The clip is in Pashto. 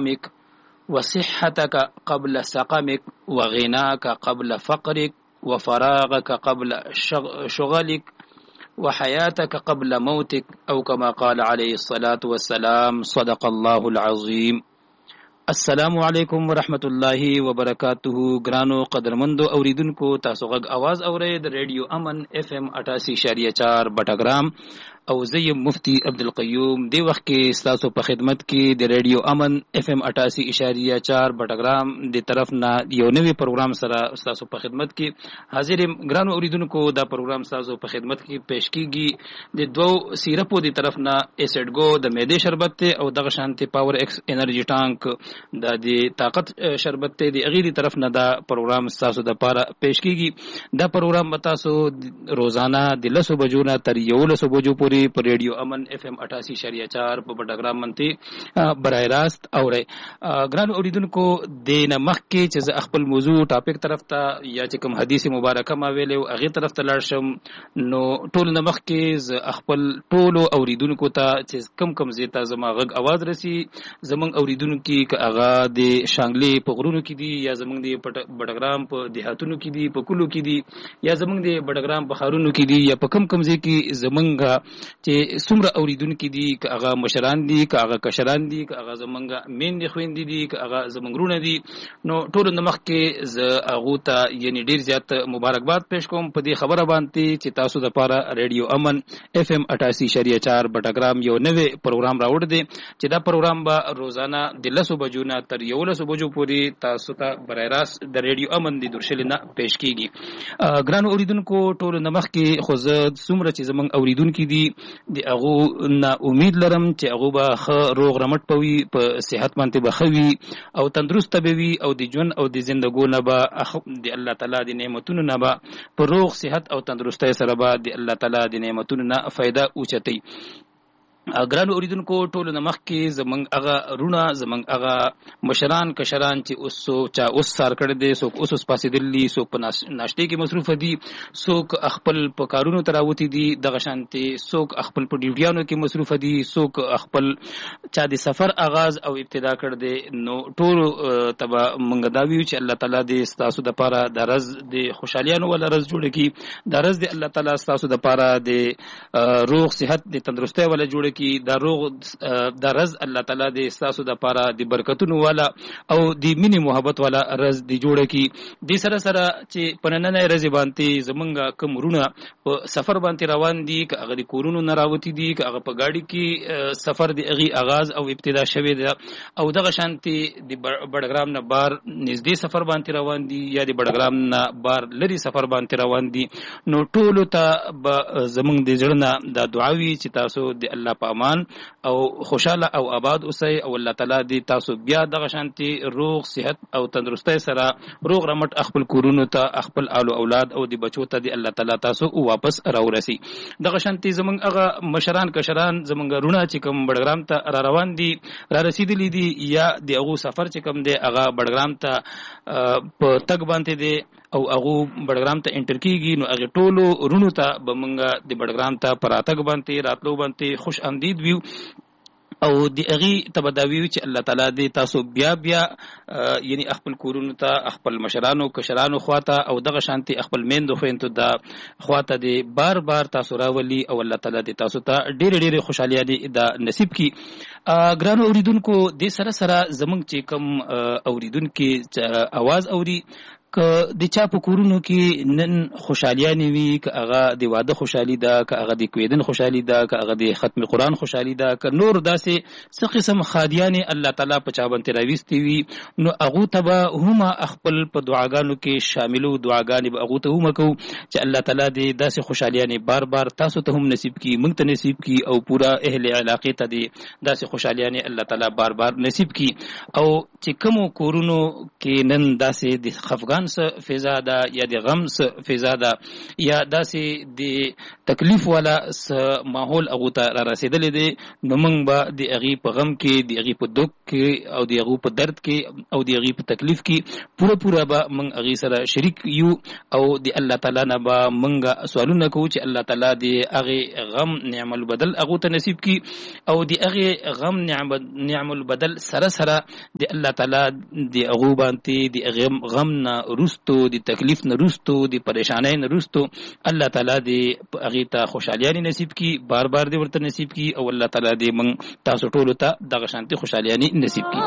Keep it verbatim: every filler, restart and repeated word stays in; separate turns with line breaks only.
نظامك وصحتك قبل سقمك وغناك قبل فقرك وفراغك قبل شغلك وحياتك قبل موتك أو كما قال عليه الصلاة والسلام صدق الله العظيم. السلام علیکم ورحمت الله وبرکاتہ. گرانو قدرمندو اوریدونکو، تاسو غږ आवाज اورئ د ریډیو امن اف ام اٹھاسی اشاریه چار بټګرام او زه مفتی عبدالقیوم دی وخت کې تاسو په خدمت کې د ریډیو امن اف ام اٹھاسی اشاریه چار بټګرام د طرف نه یو نوی پروګرام سره تاسو په خدمت کې حاضر یم. گرانو اوریدونکو، دا پروګرام تاسو په خدمت کې پیش کیږي د دوو سیرپو د طرف نه ایسډ گو د معدې شربت او دغه شانتي پاور ایکس انرژي ټانک دا د طاقت شربت ته دی غیری طرف نه دا پروګرام تاسو د پاره پیش کیږي. دا پروګرام به تاسو روزانه د لسو بجو نه تر یولسو بجو پورې پر ریډیو امن اف ام اٹھاسی اشاریه چار په بټګرام منته برای راست اورئ. ګران اوریدونکو، د نمخ کې چې خپل موضوع ټاپک طرف ته یا چې کوم حدیث مبارکه ما ویلو هغه طرف ته لاړ شم، نو ټول نمخ کې خپل ټولو اوریدونکو ته چې کم کم زیاته زما غږ आवाज رسی زمنګ اوریدونکو کې هغه د شانګلې په غرونو کې دي یا زمنګ د بټګرام په دیهاتونو کې دي، په کلو کې دي یا زمنګ د بټګرام په خارونو کې دي یا په کم کم ځای کې زمنګ چې څومره اوریدونکو دي، که هغه مشران دي، که هغه کشران دي، که هغه زمونږ میندې خویندې دي، که هغه زمونږ وروڼه دي، نو ټولو نه مخکې زه هغو ته یعنې ډېر زیات مبارکباد پیش کوم په دې خبره باندې چې تاسو دپاره ریډیو امن اف ام اٹھاسی اشاریه چار بټګرام یو نوی پروګرام راوړ دی چې دا پروګرام به روزانه د لسو بجو نه تر یولسو بجو پورې تاسو ته برای راست د ریډیو امن د درشلې نه پیش کیږي. ګرانو اوریدونکو، ټولو نه مخکې خو زه څومره چې زمونږ اوریدونکي دي د هغو نه امید لرم چې هغو به ښه روغ رمټ به وي، په صحت باندې به ښه وي او تندرسته به وي او د ژوند او د زندګو نه به د الله تعالی د نعمتونو نه به په روغ صحت او تندرستۍ سره به د الله تعالی د نعمتونو نه فایده اوچتئ. ګرانو اوریدونکو، ټولو نه مخکې زمونږ هغه رونه زمونږ هغه مشران کشران چې اوس چا اوس سار کړی دی، څوک اوس اوس پاسېدلي، څوک په ناشتې کې مصروفه دي، څوک خپل په کارونو ته راوتي دي، دغه شانتې څوک خپل په ډیوټیانو کې مصروفه دي، څوک خپل چا د سفر آغاز او ابتدا کړ دی. نو ټولو ته به موږ دا ویو چې الله تعالی دې ستاسو دپاره د ورځ د خوشحالیانو والا ورځ جوړه کړي، دا ورځ د الله تعالی ستاسو دپاره د روغ صحت د تندرستۍ والا جوړه کی دا روغ دا رز الله تعالی دې تاسو د پاره د برکتونو والا او د مینې محبت والا رز دی جوړه کی. د سره سره چې پنننه رز باندې زمونږه کوم رونه په سفر باندې روان دي، که هغه د کورونو نه راوتی دي، که هغه په گاډي کې سفر دی هغه آغاز او ابتدا شوی دی او دغه شانتي د بټګرام نه بار نږدې سفر باندې روان دي یا د بټګرام نه بار لري سفر باندې روان دي، نو ټولو ته به زمونږ د زړه نه دا دعاوي چې تاسو د الله په امان او خوشاله او آباد اوسئ او الله تعالی دې تاسو بیا دغه شانتي روغ صحت او تندرستۍ سره روغ رمټ خپل کورونو ته خپل اولو اولاد او د بچو ته د الله تعالی تاسو واپس راورسي. دغه شانتي زمونږ هغه مشران کشران زمونږ رونه چې کوم بټګرام ته را روان دي، را رسیدلي دي یا د هغو سفر چې کوم دی هغه بټګرام ته په تګ باندې دی او هغه بټګرام ته انټر کیږي، نو هغه ټولو رونو ته به موږ د بټګرام ته پر راتګ باندې راتلو باندې خوش آمدید ویو او د هغې تبداوي چې الله تعالی دې تاسو بیا بیا یعنی خپل کورونو ته خپل مشرانو کشرانو خواته او دغه شانتي خپل میندو خویندو د خواته دې بار بار تاسو راولي او الله تعالی دې تاسو ته ډېرې ډېرې خوشحالي د نصیب کی. ګرانو اوریدونکو، د سره سره زمونږ چې کوم اوریدونکي आवाज اوري که د چا په کورونو کې نن خوشحالیانې وي، که هغه د واده خوشحالي ده، که هغه د کویدن خوشحالي ده، که هغه د ختم قرآن خوشحالي ده، که نور داسې څه قسم ښادیانې الله تعالی په چا باندې راویستې وي، نو هغو ته به هم خپل په دعاګانو کې شاملو، دعاګانې به هغو ته هم کوو چې الله تعالی دې داسې خوشحالیانې بار بار تاسو ته هم نصیب کړي، موږ ته نصیب کړي او پوره اهل علاقې ته دې داسې خوشحالیانې الله تعالی بار بار نصیب کړي. او چې کوم کورونو کې نن داسې د خفګان څه فضا ده یا د غم څه فضا ده یا داسې د تکلیف والا څه ماحول هغو ته را رسېدلی دی نو موږ به د هغې په غم کې د هغې په دک کې او د هغو په درد کې او د هغې په تکلیف کې پوره پوره به موږ هغې سره شریک یو او د الله تعالی نه به موږ سوالونه کوو چې الله تعالی د هغې غم نعم البدل هغو ته نصیب کړي او د هغې غم نعم البدل سره سره د الله تعالی د هغو باندې د غم نه وروستو د تکلیف نه وروستو د پریشانۍ نه وروستو الله تعالی د هغې ته خوشحالیانې نصیب کړي بار بار دې ورته نصیب کړي او الله تعالی دې موږ تاسو ټولو ته دغه شانتې خوشحالیانې نصیب کړي